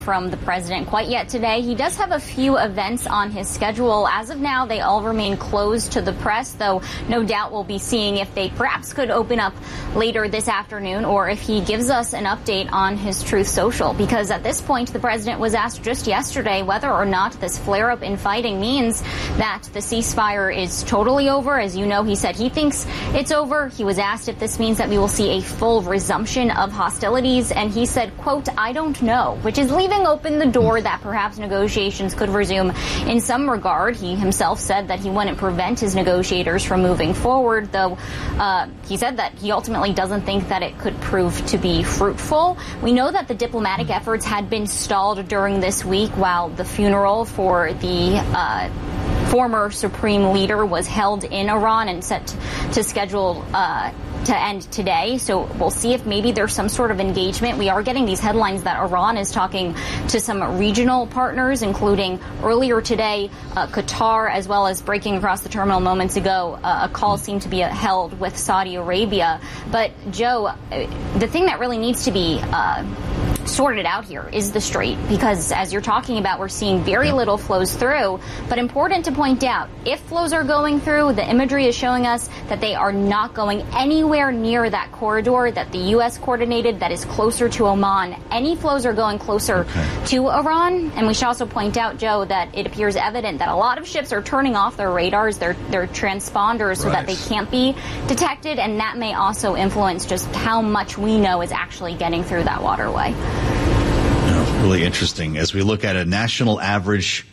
from the president quite yet today. He does have a few events on his schedule. As of now, they all remain closed to the press, though no doubt we'll be seeing if they perhaps could open up later this afternoon or if he gives us an update on his Truth Social. Because at this point, the president was asked just yesterday whether or not this flare-up in fighting means that the ceasefire is totally over. As you know, he said he thinks it's over. He was asked if this means that we will see a full resumption of hostilities, and he said, quote, "I don't know," which is leaving open the door that perhaps negotiations could resume in some regard. He himself said that he wouldn't prevent his negotiators from moving forward, though he said that he ultimately doesn't think that it could prove to be fruitful. We know that the diplomatic efforts had been stalled during this week while the funeral for the former supreme leader was held in Iran and set to schedule to end today. So we'll see if maybe there's some sort of engagement. We are getting these headlines that Iran is talking to some regional partners, including earlier today, Qatar, as well as breaking across the terminal moments ago, a call seemed to be held with Saudi Arabia. But Joe, the thing that really needs to be sorted out here is the Strait, because as you're talking about, we're seeing very little flows through. But important to point out, if flows are going through, the imagery is showing us that they are not going anywhere near that corridor that the U.S. coordinated that is closer to Oman. Any flows are going closer to Iran. And we should also point out, Joe, that it appears evident that a lot of ships are turning off their radars, their transponders, so that they can't be detected. And that may also influence just how much we know is actually getting through that waterway. Really interesting. As we look at a national average,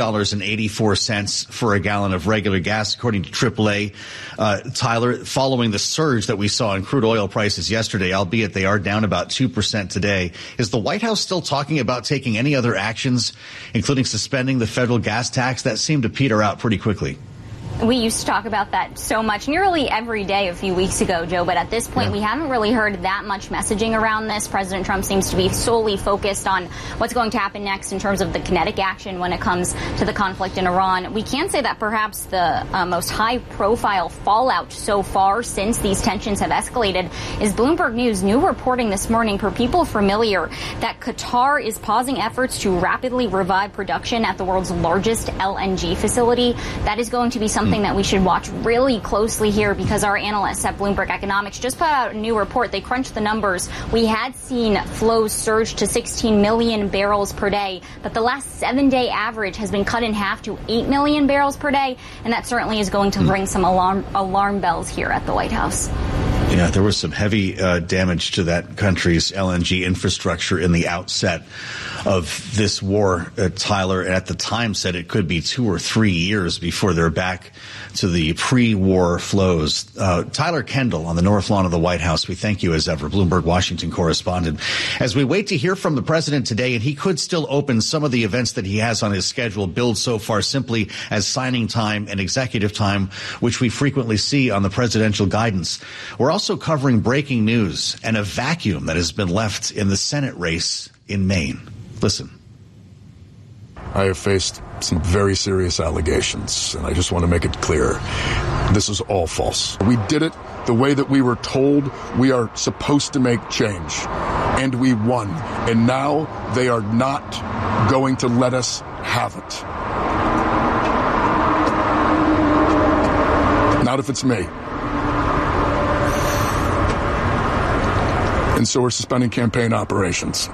$3.84 for a gallon of regular gas, according to AAA. Tyler, following the surge that we saw in crude oil prices yesterday, albeit they are down about 2% today, is the White House still talking about taking any other actions, including suspending the federal gas tax? That seemed to peter out pretty quickly. We used to talk about that so much, nearly every day a few weeks ago, Joe, but at this point we haven't really heard that much messaging around this. President Trump seems to be solely focused on what's going to happen next in terms of the kinetic action when it comes to the conflict in Iran. We can say that perhaps the most high-profile fallout so far since these tensions have escalated is Bloomberg News' new reporting this morning, for people familiar, that Qatar is pausing efforts to rapidly revive production at the world's largest LNG facility. That is going to be something that we should watch really closely here, because our analysts at Bloomberg Economics just put out a new report. They crunched the numbers. We had seen flows surge to 16 million barrels per day, but the last 7-day average has been cut in half to 8 million barrels per day, and that certainly is going to ring some alarm bells here at the White House. Yeah, there was some heavy damage to that country's LNG infrastructure in the outset of this war. Tyler, at the time, said it could be 2 or 3 years before they're back to the pre-war flows. Tyler Kendall on the North Lawn of the White House, we thank you as ever, Bloomberg Washington correspondent. As we wait to hear from the president today, and he could still open some of the events that he has on his schedule, billed so far simply as signing time and executive time, which we frequently see on the presidential guidance. We're also covering breaking news and a vacuum that has been left in the Senate race in Maine. Listen. I have faced some very serious allegations, and I just want to make it clear. This is all false. We did it the way that we were told we are supposed to make change, and we won. And now they are not going to let us have it. Not if it's me. And so we're suspending campaign operations.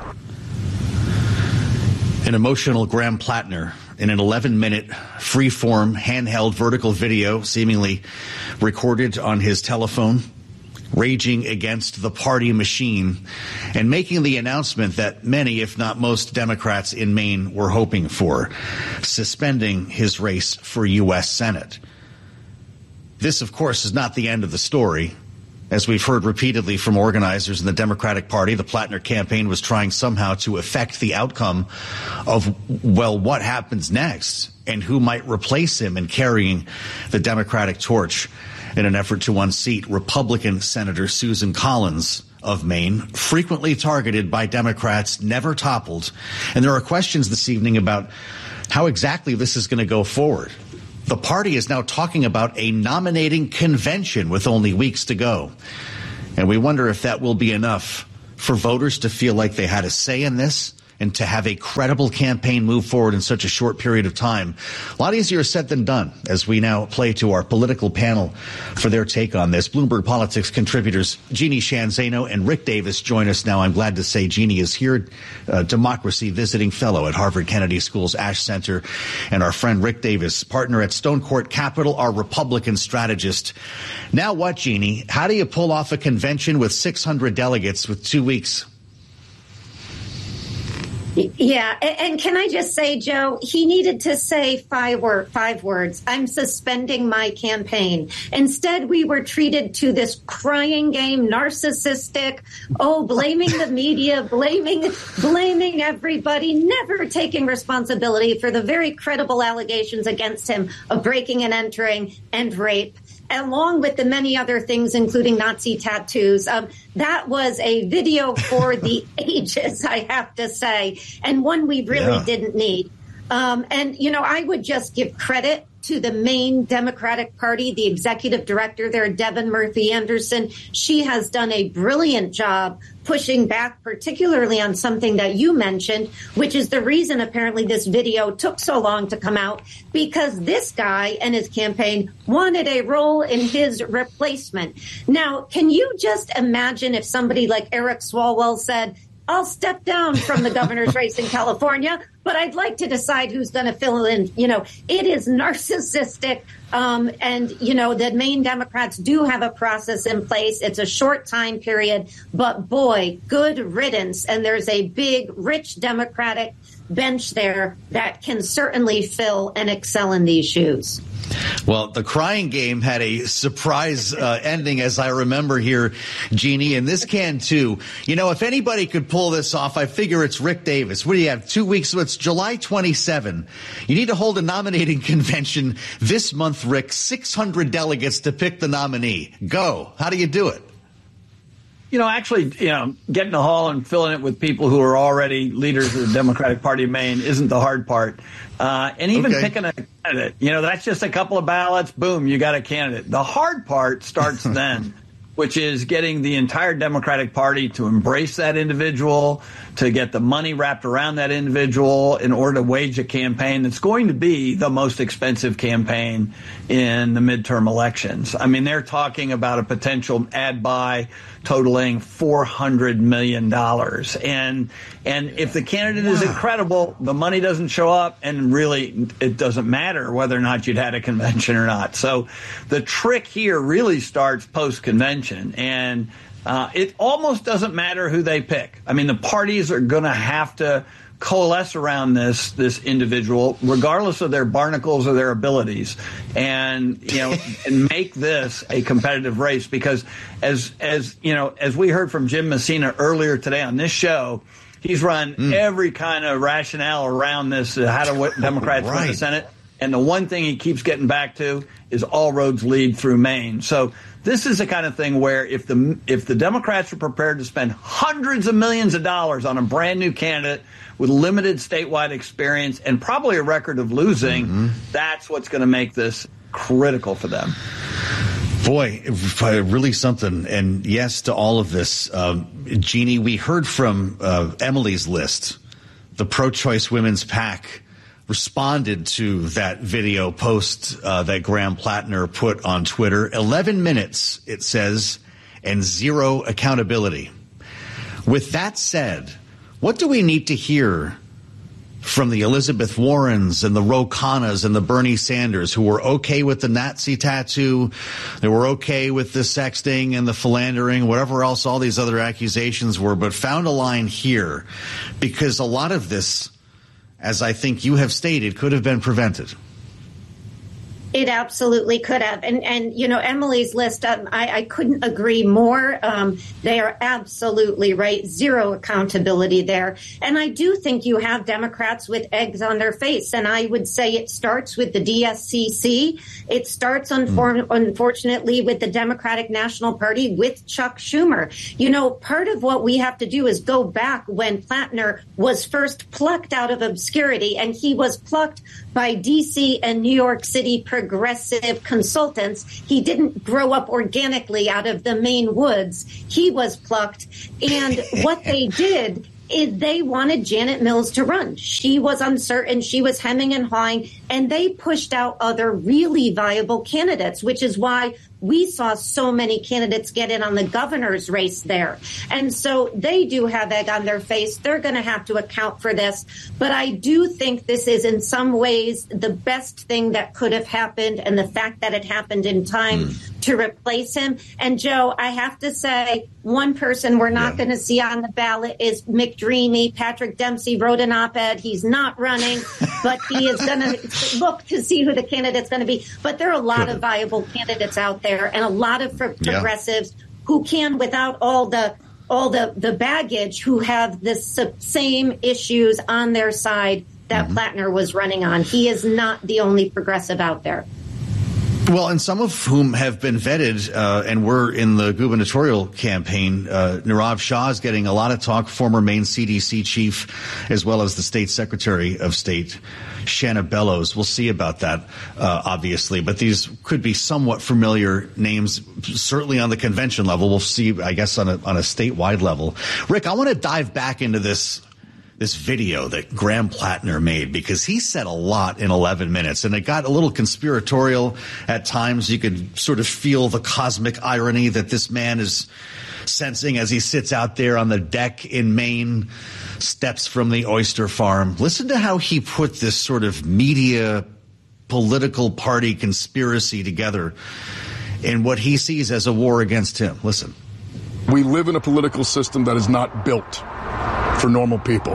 An emotional Graham Plattner in an 11-minute free-form handheld vertical video seemingly recorded on his telephone, raging against the party machine and making the announcement that many, if not most, Democrats in Maine were hoping for, suspending his race for U.S. Senate. This, of course, is not the end of the story. As we've heard repeatedly from organizers in the Democratic Party, the Plattner campaign was trying somehow to affect the outcome of, well, what happens next and who might replace him in carrying the Democratic torch in an effort to unseat Republican Senator Susan Collins of Maine, frequently targeted by Democrats, never toppled. And there are questions this evening about how exactly this is going to go forward. The party is now talking about a nominating convention with only weeks to go. And we wonder if that will be enough for voters to feel like they had a say in this and to have a credible campaign move forward in such a short period of time. A lot easier said than done, as we now play to our political panel for their take on this. Bloomberg Politics contributors Jeannie Sheehan Zaino and Rick Davis join us now. I'm glad to say Jeannie is here, Democracy Visiting Fellow at Harvard Kennedy School's Ash Center, and our friend Rick Davis, partner at Stone Court Capital, our Republican strategist. Now what, Jeannie? How do you pull off a convention with 600 delegates with 2 weeks? Yeah. And can I just say, Joe, he needed to say five words. I'm suspending my campaign. Instead, we were treated to this crying game, narcissistic, blaming the media, blaming everybody, never taking responsibility for the very credible allegations against him of breaking and entering and rape, along with the many other things, including Nazi tattoos. That was a video for the ages, I have to say, and one we really didn't need. And, I would just give credit to the Maine Democratic Party, the executive director there, Devin Murphy Anderson. She has done a brilliant job pushing back, particularly on something that you mentioned, which is the reason apparently this video took so long to come out, because this guy and his campaign wanted a role in his replacement. Now, can you just imagine if somebody like Eric Swalwell said, I'll step down from the governor's race in California, but I'd like to decide who's going to fill in. It is narcissistic. And the Maine Democrats do have a process in place. It's a short time period, but boy, good riddance. And there's a big, rich Democratic bench there that can certainly fill and excel in these shoes. Well, the crying game had a surprise ending, as I remember here, Jeannie, and this can too. If anybody could pull this off, I figure it's Rick Davis. What do you have, 2 weeks? So it's July 27. You need to hold a nominating convention this month, Rick. 600 delegates to pick the nominee. Go. How do you do it? Getting the hall and filling it with people who are already leaders of the Democratic Party of Maine isn't the hard part. And even picking a candidate, that's just a couple of ballots. Boom, you got a candidate. The hard part starts then, which is getting the entire Democratic Party to embrace that individual, to get the money wrapped around that individual in order to wage a campaign that's going to be the most expensive campaign in the midterm elections. I mean, they're talking about a potential ad buy totaling $400 million. And if the candidate is incredible, the money doesn't show up, and really it doesn't matter whether or not you'd had a convention or not. So the trick here really starts post-convention, and it almost doesn't matter who they pick. I mean, the parties are going to have to coalesce around this individual, regardless of their barnacles or their abilities, and and make this a competitive race. Because as we heard from Jim Messina earlier today on this show, he's run every kind of rationale around this, how do Democrats win the Senate. And the one thing he keeps getting back to is all roads lead through Maine. So this is the kind of thing where if the Democrats are prepared to spend hundreds of millions of dollars on a brand new candidate with limited statewide experience and probably a record of losing, that's what's going to make this critical for them. Boy, really something. And yes to all of this. Jeannie, we heard from Emily's List, the pro-choice women's PAC, responded to that video post that Graham Plattner put on Twitter. 11 minutes, it says, and zero accountability. With that said, what do we need to hear from the Elizabeth Warrens and the Ro Khannas and the Bernie Sanders, who were okay with the Nazi tattoo, they were okay with the sexting and the philandering, whatever else all these other accusations were, but found a line here? Because a lot of this, as I think you have stated, could have been prevented. It absolutely could have. And Emily's List, I couldn't agree more. They are absolutely right. Zero accountability there. And I do think you have Democrats with eggs on their face. And I would say it starts with the DSCC. It starts, unfortunately, with the Democratic National Party with Chuck Schumer. Part of what we have to do is go back when Plattner was first plucked out of obscurity, and he was plucked by D.C. and New York City progressive consultants. He didn't grow up organically out of the Maine woods. He was plucked. And what they did they wanted Janet Mills to run. She was uncertain. She was hemming and hawing, and they pushed out other really viable candidates, which is why we saw so many candidates get in on the governor's race there. And so they do have egg on their face. They're going to have to account for this. But I do think this is in some ways the best thing that could have happened. And the fact that it happened in time to replace him. And Joe, I have to say, one person we're not going to see on the ballot is McDreamy. Patrick Dempsey wrote an op-ed. He's not running, but he is going to look to see who the candidate's going to be. But there are a lot of viable candidates out there, and a lot of progressives who can, without all the baggage, who have the same issues on their side that Plattner was running on. He is not the only progressive out there. Well, and some of whom have been vetted and were in the gubernatorial campaign. Nirav Shah is getting a lot of talk, former Maine CDC chief, as well as the state secretary of state, Shanna Bellows. We'll see about that, obviously. But these could be somewhat familiar names, certainly on the convention level. We'll see, I guess, on a statewide level. Rick, I want to dive back into this video that Graham Plattner made, because he said a lot in 11 minutes, and it got a little conspiratorial at times. You could sort of feel the cosmic irony that this man is sensing as he sits out there on the deck in Maine, steps from the oyster farm. Listen to how he put this sort of media political party conspiracy together in what he sees as a war against him. Listen. We live in a political system that is not built for normal people.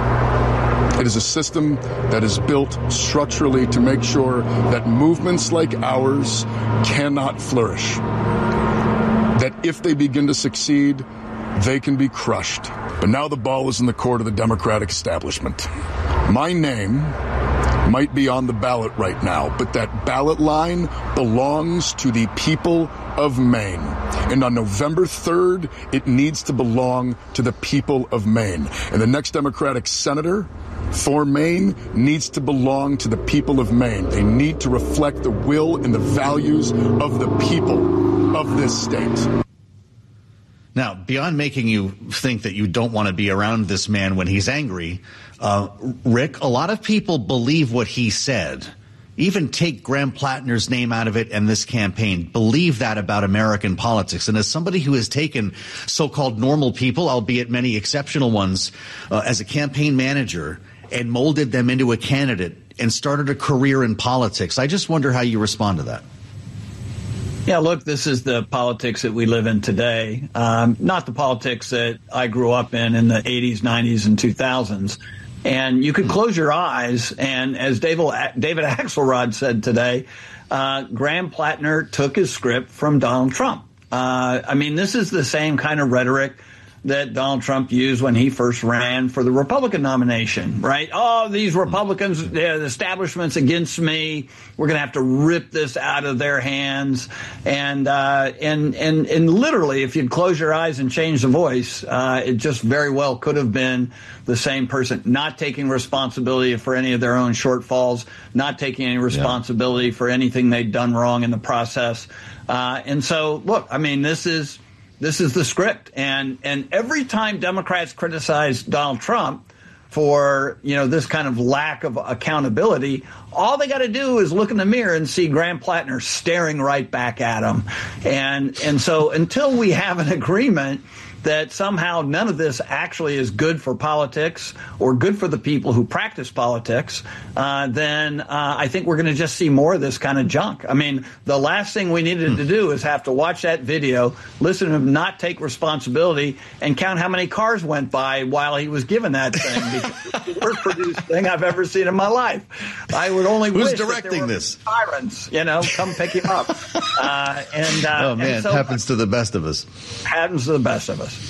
It is a system that is built structurally to make sure that movements like ours cannot flourish. That if they begin to succeed, they can be crushed. But now the ball is in the court of the Democratic establishment. My name might be on the ballot right now, but that ballot line belongs to the people of Maine. And on November 3rd, it needs to belong to the people of Maine. And the next Democratic senator for Maine needs to belong to the people of Maine. They need to reflect the will and the values of the people of this state. Now, beyond making you think that you don't want to be around this man when he's angry, Rick, a lot of people believe what he said. Even take Graham Plattner's name out of it and this campaign, believe that about American politics. And as somebody who has taken so-called normal people, albeit many exceptional ones, as a campaign manager and molded them into a candidate and started a career in politics, I just wonder how you respond to that. Yeah, look, this is the politics that we live in today, not the politics that I grew up in the 80s, 90s, and 2000s. And you could close your eyes, and as David Axelrod said today, Graham Plattner took his script from Donald Trump. I mean, this is the same kind of rhetoric that Donald Trump used when he first ran for the Republican nomination, right? Oh, these Republicans, the establishment's against me. We're going to have to rip this out of their hands. And literally, if you'd close your eyes and change the voice, it just very well could have been the same person, not taking responsibility for any of their own shortfalls, not taking any responsibility for anything they'd done wrong in the process. And so, look, I mean, this is the script. And every time Democrats criticize Donald Trump for, this kind of lack of accountability, all they got to do is look in the mirror and see Graham Plattner staring right back at them. And so until we have an agreement that somehow none of this actually is good for politics or good for the people who practice politics, then I think we're going to just see more of this kind of junk. I mean, the last thing we needed to do is have to watch that video, listen to him not take responsibility, and count how many cars went by while he was given that thing. Because it's the worst produced thing I've ever seen in my life. I would only wish directing that there were this? Sirens, come pick him up. Oh, man, it happens to the best of us. Happens to the best of us.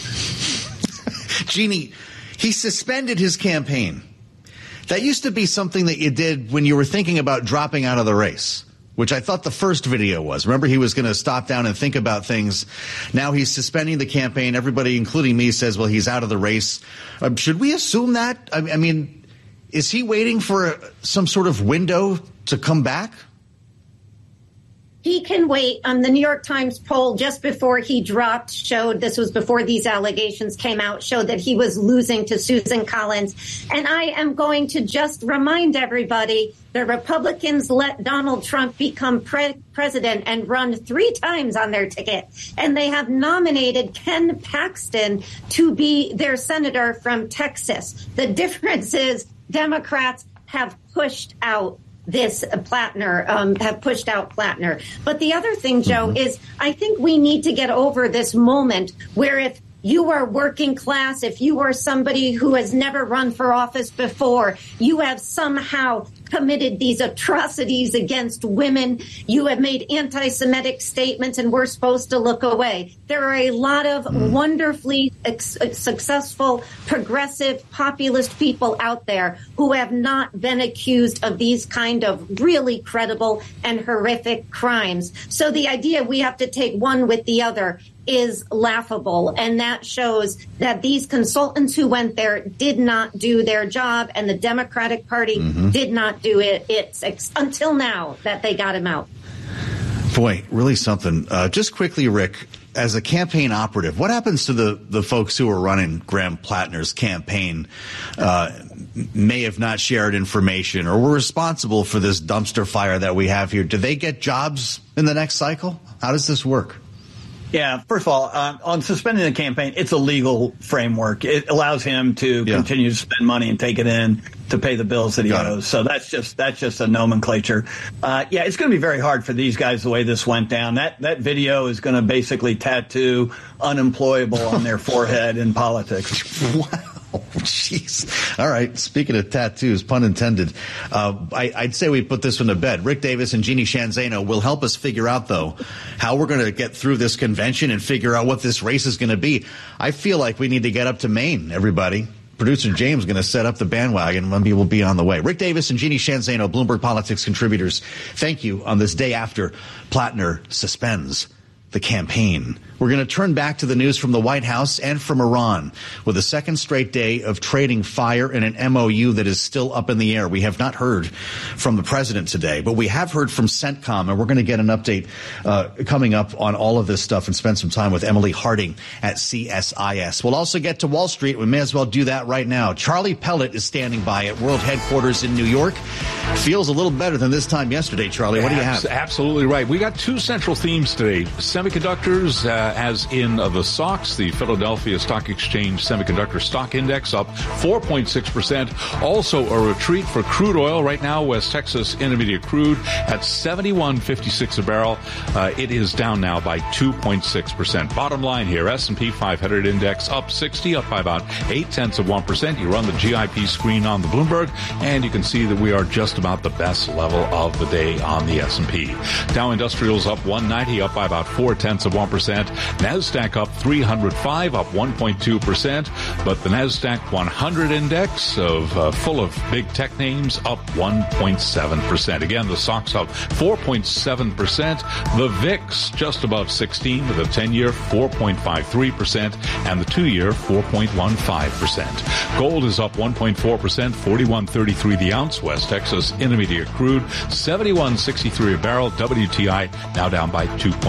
Jeannie, he suspended his campaign. That used to be something that you did when you were thinking about dropping out of the race, which I thought the first video was. Remember, he was going to stop down and think about things. Now he's suspending the campaign. Everybody, including me, says, well, he's out of the race. Should we assume that? I mean, is he waiting for some sort of window to come back? He can wait. The New York Times poll just before he dropped showed, this was before these allegations came out, showed that he was losing to Susan Collins. And I am going to just remind everybody, the Republicans let Donald Trump become president and run 3 times on their ticket. And they have nominated Ken Paxton to be their senator from Texas. The difference is Democrats have pushed out Plattner, have pushed out Plattner. But the other thing, Joe, is I think we need to get over this moment where if you are working class, if you are somebody who has never run for office before, you have somehow committed these atrocities against women, you have made anti-Semitic statements, and we're supposed to look away. There are a lot of wonderfully successful, progressive, populist people out there who have not been accused of these kind of really credible and horrific crimes. So the idea we have to take one with the other is laughable. And that shows that these consultants who went there did not do their job, and the Democratic Party did not do it. It's until now that they got him out. Boy, really something. Just quickly, Rick, as a campaign operative, what happens to the folks who are running Graham Plattner's campaign, may have not shared information or were responsible for this dumpster fire that we have here? Do they get jobs in the next cycle? How does this work? Yeah, first of all, on suspending the campaign, it's a legal framework. It allows him to continue to spend money and take it in to pay the bills that he owes. So that's just a nomenclature. It's going to be very hard for these guys the way this went down. That video is going to basically tattoo unemployable on their forehead in politics. Wow. Oh, jeez. All right. Speaking of tattoos, pun intended, I'd say we put this one to bed. Rick Davis and Jeannie Sheehan Zaino will help us figure out, though, how we're going to get through this convention and figure out what this race is going to be. I feel like we need to get up to Maine, everybody. Producer James is going to set up the bandwagon. Maybe we'll be on the way. Rick Davis and Jeannie Sheehan Zaino, Bloomberg Politics contributors, thank you on this day after Plattner suspends the campaign. We're going to turn back to the news from the White House and from Iran with a second straight day of trading fire and an MOU that is still up in the air. We have not heard from the president today, but we have heard from CENTCOM, and we're going to get an update coming up on all of this stuff and spend some time with Emily Harding at CSIS. We'll also get to Wall Street. We may as well do that right now. Charlie Pellet is standing by at World Headquarters in New York. Feels a little better than this time yesterday, Charlie. What do you have? Absolutely right. We got 2 central themes today. Semiconductors, as in the SOX, the Philadelphia Stock Exchange Semiconductor Stock Index, up 4.6%. Also a retreat for crude oil. Right now, West Texas Intermediate crude at $71.56 a barrel. It is down now by 2.6%. Bottom line here, S&P 500 index up 60, up by about 0.8%. You run the GIP screen on the Bloomberg, and you can see that we are just about the best level of the day on the S&P. Dow Industrials up 190, up by about 0.4%. NASDAQ up 305, up 1.2%. But the NASDAQ 100 index full of big tech names up 1.7%. Again, the SOX up 4.7%. The VIX just above 16 with a 10-year 4.53% and the 2-year 4.15%. Gold is up 1.4%, $41.33 the ounce. West Texas Intermediate crude $71.63 a barrel. WTI now down by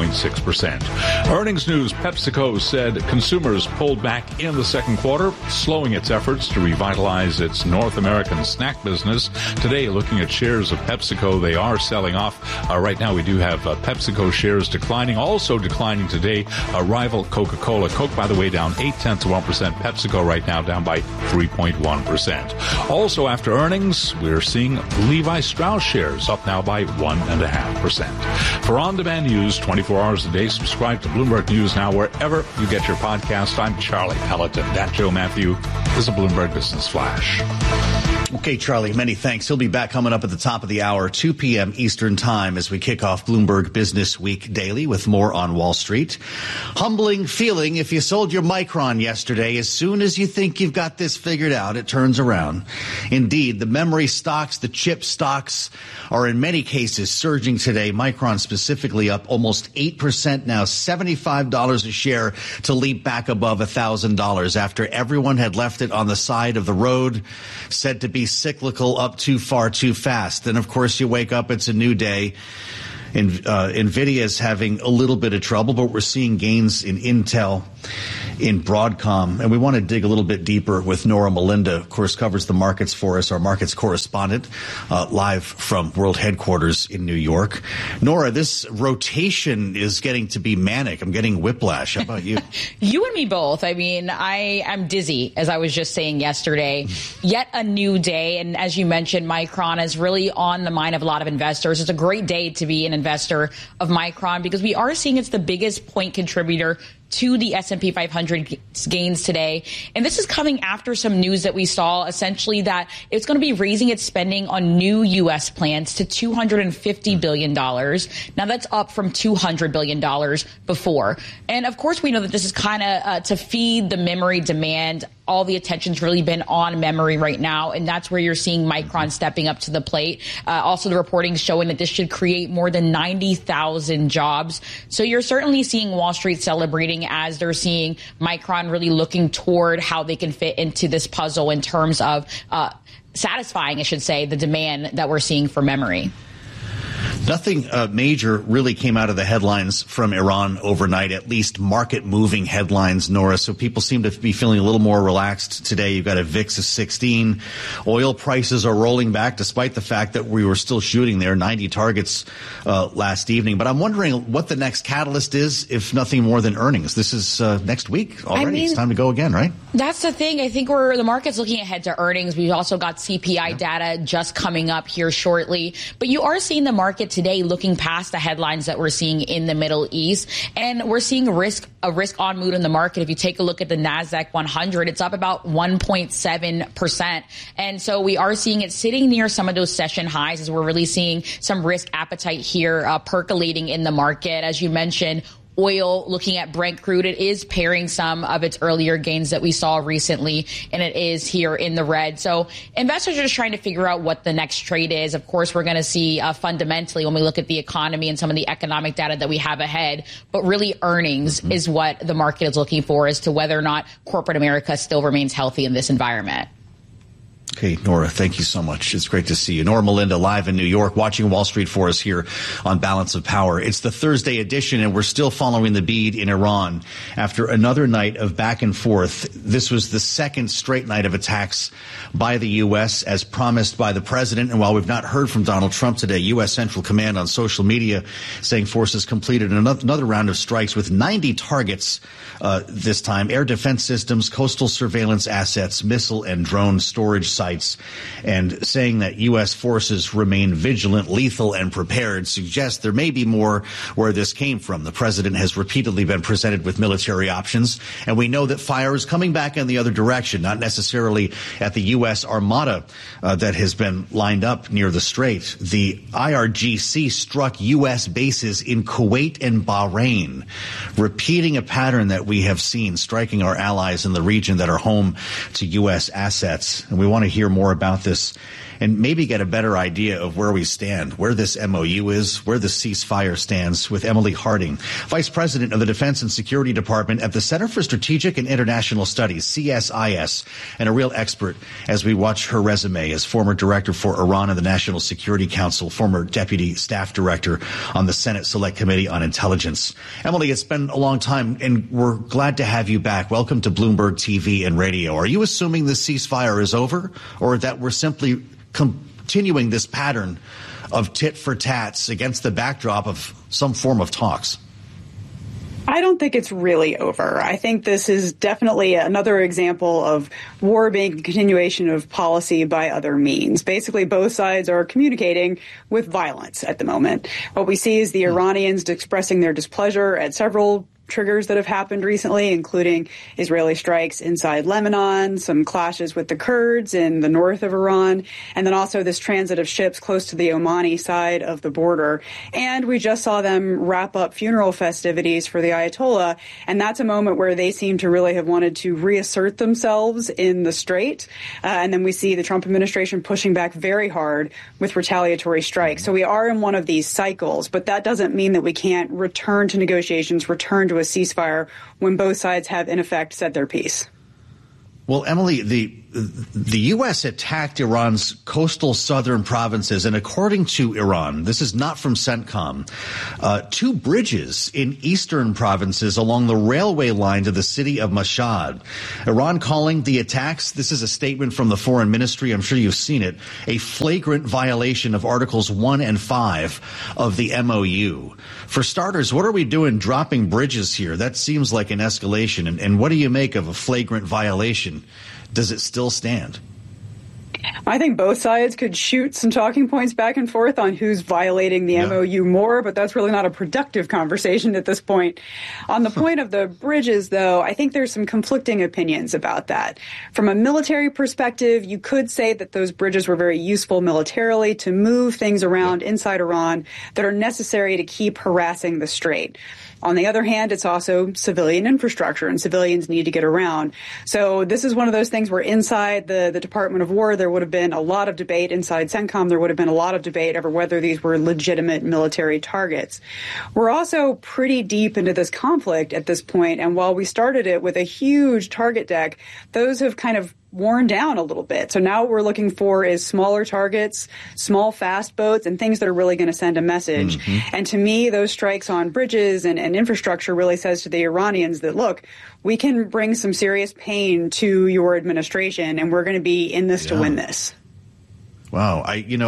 2.6%. Earnings news, PepsiCo said consumers pulled back in the second quarter, slowing its efforts to revitalize its North American snack business. Today, looking at shares of PepsiCo, they are selling off. Right now, we do have PepsiCo shares declining. Also declining today, rival Coca-Cola. Coke, by the way, down 0.8%. PepsiCo right now down by 3.1%. Also, after earnings, we're seeing Levi Strauss shares up now by 1.5%. For on-demand news, 24 hours a day, subscribe to Bloomberg News Now wherever you get your podcast. I'm Charlie Pellet, and that Joe Matthew is a Bloomberg Business Flash. Okay, Charlie, many thanks. He'll be back coming up at the top of the hour, 2 p.m. Eastern Time, as we kick off Bloomberg Business Week Daily with more on Wall Street. Humbling feeling if you sold your Micron yesterday. As soon as you think you've got this figured out, it turns around. Indeed, the memory stocks, the chip stocks are in many cases surging today. Micron specifically up almost 8% now, $75 a share to leap back above $1,000 after everyone had left it on the side of the road, said to be cyclical, up too far too fast. Then, of course, you wake up, it's a new day, NVIDIA is having a little bit of trouble, but we're seeing gains in Intel, in Broadcom. And we want to dig a little bit deeper with Nora Melinda, of course, covers the markets for us, our markets correspondent, live from World Headquarters in New York. Nora, this rotation is getting to be manic. I'm getting whiplash. How about you? You and me both. I mean, I am dizzy, as I was just saying yesterday. Yet a new day. And as you mentioned, Micron is really on the mind of a lot of investors. It's a great day to be an investor of Micron because we are seeing it's the biggest point contributor to the S&P 500 gains today. And this is coming after some news that we saw, essentially that it's going to be raising its spending on new U.S. plants to $250 billion. Now, that's up from $200 billion before. And, of course, we know that this is kind of to feed the memory demand. All the attention's really been on memory right now, and that's where you're seeing Micron stepping up to the plate. Also, the reporting showing that this should create more than 90,000 jobs. So you're certainly seeing Wall Street celebrating as they're seeing Micron really looking toward how they can fit into this puzzle in terms of satisfying, I should say, the demand that we're seeing for memory. Nothing major really came out of the headlines from Iran overnight, at least market-moving headlines, Nora. So people seem to be feeling a little more relaxed today. You've got a VIX of 16. Oil prices are rolling back, despite the fact that we were still shooting there, 90 targets last evening. But I'm wondering what the next catalyst is, if nothing more than earnings. This is next week already. I mean, it's time to go again, right? That's the thing. I think the market's looking ahead to earnings. We've also got CPI data just coming up here shortly. But you are seeing the market today looking past the headlines that we're seeing in the Middle East, and we're seeing a risk on mood in the market. If you take a look at the NASDAQ 100, it's up about 1.7%. And so we are seeing it sitting near some of those session highs as we're really seeing some risk appetite here percolating in the market. As you mentioned, oil, looking at Brent crude, it is pairing some of its earlier gains that we saw recently, and it is here in the red. So investors are just trying to figure out what the next trade is. Of course, we're going to see fundamentally when we look at the economy and some of the economic data that we have ahead, but really earnings is what the market is looking for as to whether or not corporate America still remains healthy in this environment. Okay, Nora, thank you so much. It's great to see you. Nora Melinda live in New York, watching Wall Street for us here on Balance of Power. It's the Thursday edition, and we're still following the bead in Iran. After another night of back and forth, this was the second straight night of attacks by the U.S. as promised by the president. And while we've not heard from Donald Trump today, U.S. Central Command on social media saying forces completed another round of strikes with 90 targets this time, air defense systems, coastal surveillance assets, missile and drone storage sites, and saying that U.S. forces remain vigilant, lethal, and prepared suggests there may be more where this came from. The president has repeatedly been presented with military options, and we know that fire is coming back in the other direction, not necessarily at the U.S. Armada that has been lined up near the Strait. The IRGC struck U.S. bases in Kuwait and Bahrain, repeating a pattern that we have seen, striking our allies in the region that are home to U.S. assets. And we want to hear more about this and maybe get a better idea of where we stand, where this MOU is, where the ceasefire stands, with Emily Harding, Vice President of the Defense and Security Department at the Center for Strategic and International Studies, CSIS, and a real expert as we watch her resume as former Director for Iran and the National Security Council, former Deputy Staff Director on the Senate Select Committee on Intelligence. Emily, it's been a long time, and we're glad to have you back. Welcome to Bloomberg TV and Radio. Are you assuming the ceasefire is over, or that we're simply continuing this pattern of tit for tats against the backdrop of some form of talks? I don't think it's really over. I think this is definitely another example of war being a continuation of policy by other means. Basically, both sides are communicating with violence at the moment. What we see is the Iranians expressing their displeasure at several triggers that have happened recently, including Israeli strikes inside Lebanon, some clashes with the Kurds in the north of Iran, and then also this transit of ships close to the Omani side of the border. And we just saw them wrap up funeral festivities for the Ayatollah, and that's a moment where they seem to really have wanted to reassert themselves in the Strait. And then we see the Trump administration pushing back very hard with retaliatory strikes. So we are in one of these cycles, but that doesn't mean that we can't return to negotiations, return to a ceasefire when both sides have, in effect, said their piece. Well, Emily, the the U.S. attacked Iran's coastal southern provinces, and according to Iran, this is not from CENTCOM, 2 bridges in eastern provinces along the railway line to the city of Mashhad. Iran calling the attacks, this is a statement from the Foreign Ministry, I'm sure you've seen it, a flagrant violation of Articles 1 and 5 of the MOU. For starters, what are we doing dropping bridges here? That seems like an escalation. And what do you make of a flagrant violation? Does it still stand? I think both sides could shoot some talking points back and forth on who's violating the MOU more, but that's really not a productive conversation at this point. On the point of the bridges, though, I think there's some conflicting opinions about that. From a military perspective, you could say that those bridges were very useful militarily to move things around inside Iran that are necessary to keep harassing the Strait. On the other hand, it's also civilian infrastructure, and civilians need to get around. So this is one of those things where inside the Department of War, there would have been a lot of debate. Inside CENTCOM, there would have been a lot of debate over whether these were legitimate military targets. We're also pretty deep into this conflict at this point, and while we started it with a huge target deck, those have kind of worn down a little bit. So now what we're looking for is smaller targets, small fast boats, and things that are really going to send a message. Mm-hmm. And to me, those strikes on bridges and infrastructure really says to the Iranians that, look, we can bring some serious pain to your administration, and we're going to be in this to win this. Wow.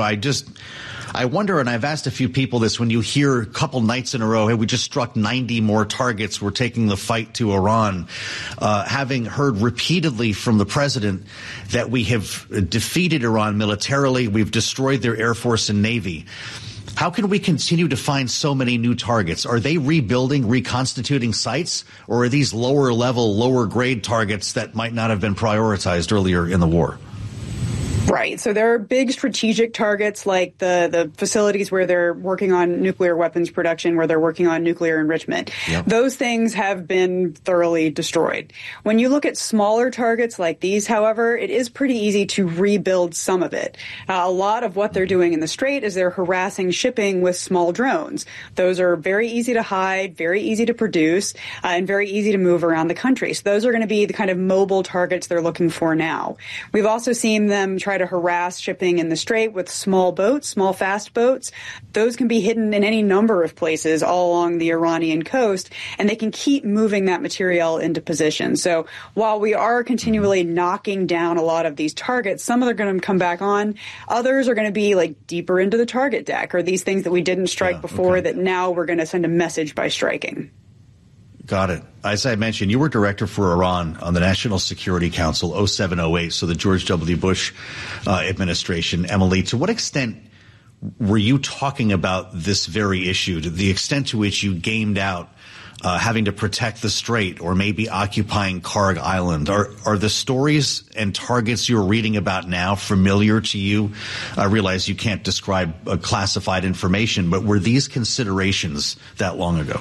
I wonder, and I've asked a few people this, when you hear a couple nights in a row, hey, we just struck 90 more targets, we're taking the fight to Iran, having heard repeatedly from the president that we have defeated Iran militarily, we've destroyed their Air Force and Navy. How can we continue to find so many new targets? Are they rebuilding, reconstituting sites, or are these lower level, lower grade targets that might not have been prioritized earlier in the war? Right. So there are big strategic targets like the facilities where they're working on nuclear weapons production, where they're working on nuclear enrichment. Yep. Those things have been thoroughly destroyed. When you look at smaller targets like these, however, it is pretty easy to rebuild some of it. A lot of what they're doing in the Strait is they're harassing shipping with small drones. Those are very easy to hide, very easy to produce, and very easy to move around the country. So those are going to be the kind of mobile targets they're looking for now. We've also seen them try to harass shipping in the Strait with small boats, small fast boats. Those can be hidden in any number of places all along the Iranian coast, and they can keep moving that material into position. So while we are continually knocking down a lot of these targets, some of them are going to come back on. Others are going to be like deeper into the target deck, or these things that we didn't strike before that now we're going to send a message by striking. Got it. As I mentioned, you were director for Iran on the National Security Council 0708, so the George W. Bush administration. Emily, to what extent were you talking about this very issue, to the extent to which you gamed out having to protect the Strait or maybe occupying Karg Island? Are the stories and targets you're reading about now familiar to you? I realize you can't describe classified information, but were these considerations that long ago?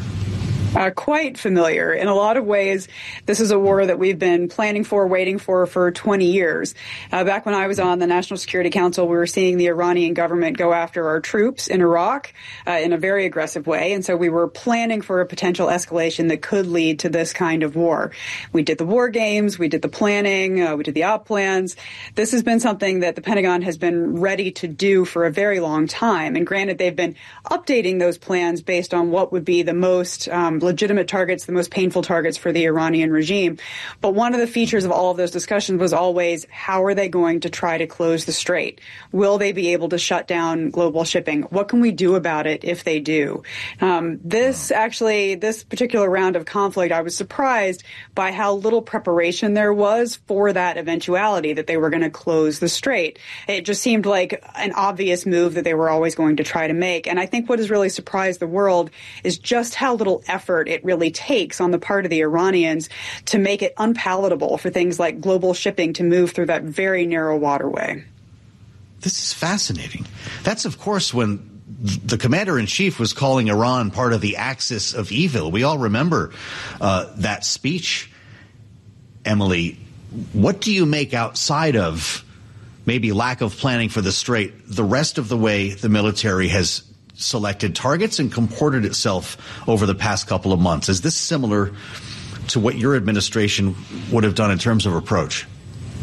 Quite familiar. In a lot of ways, this is a war that we've been planning for, waiting for 20 years. Back when I was on the National Security Council, we were seeing the Iranian government go after our troops in Iraq in a very aggressive way. And so we were planning for a potential escalation that could lead to this kind of war. We did the war games, we did the planning, we did the op plans. This has been something that the Pentagon has been ready to do for a very long time. And granted, they've been updating those plans based on what would be the most legitimate targets, the most painful targets for the Iranian regime. But one of the features of all of those discussions was always, how are they going to try to close the Strait? Will they be able to shut down global shipping? What can we do about it if they do? This particular round of conflict, I was surprised by how little preparation there was for that eventuality, that they were going to close the Strait. It just seemed like an obvious move that they were always going to try to make. And I think what has really surprised the world is just how little effort it really takes on the part of the Iranians to make it unpalatable for things like global shipping to move through that very narrow waterway. This is fascinating. That's, of course, when the commander-in-chief was calling Iran part of the axis of evil. We all remember that speech. Emily, what do you make outside of maybe lack of planning for the Strait, the rest of the way the military has selected targets and comported itself over the past couple of months? Is this similar to what your administration would have done in terms of approach?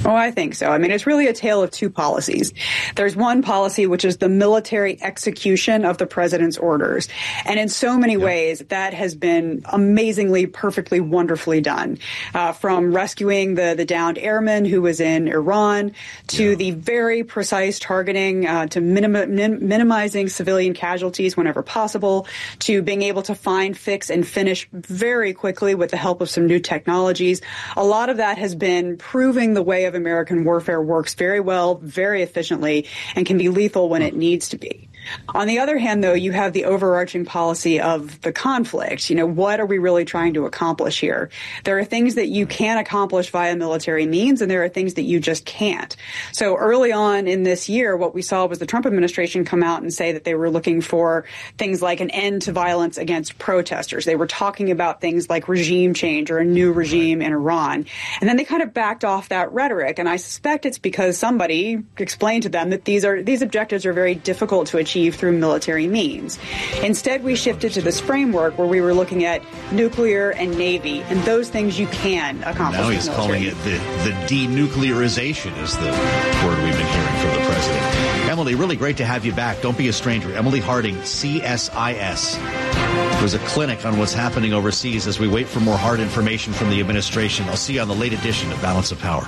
Oh, I think so. I mean, it's really a tale of two policies. There's one policy, which is the military execution of the president's orders. And in so many ways, that has been amazingly, perfectly, wonderfully done. From rescuing the downed airman who was in Iran to the very precise targeting to minimizing civilian casualties whenever possible, to being able to find, fix, and finish very quickly with the help of some new technologies. A lot of that has been proving the way of American warfare works very well, very efficiently, and can be lethal when it needs to be. On the other hand, though, you have the overarching policy of the conflict. You know, what are we really trying to accomplish here? There are things that you can accomplish via military means, and there are things that you just can't. So early on in this year, what we saw was the Trump administration come out and say that they were looking for things like an end to violence against protesters. They were talking about things like regime change or a new regime in Iran. And then they kind of backed off that rhetoric. And I suspect it's because somebody explained to them that these objectives are very difficult to achieve through military means. Instead, we shifted to this framework where we were looking at nuclear and Navy, and those things you can accomplish. Now he's calling it the denuclearization is the word we've been hearing from the president. Emily, really great to have you back. Don't be a stranger. Emily Harding, CSIS. There's a clinic on what's happening overseas as we wait for more hard information from the administration. I'll see you on the late edition of Balance of Power.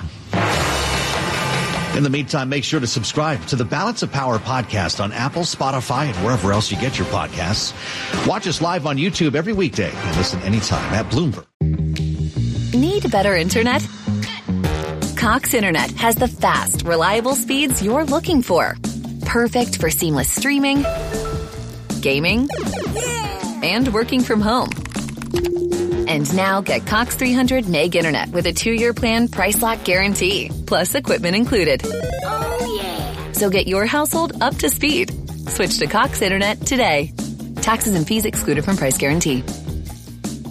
In the meantime, make sure to subscribe to the Balance of Power podcast on Apple, Spotify, and wherever else you get your podcasts. Watch us live on YouTube every weekday and listen anytime at Bloomberg. Need better internet? Cox Internet has the fast, reliable speeds you're looking for. Perfect for seamless streaming, gaming, and working from home. And now get Cox 300 meg internet with a 2-year plan price lock guarantee, plus equipment included. Oh, yeah. So get your household up to speed. Switch to Cox Internet today. Taxes and fees excluded from price guarantee.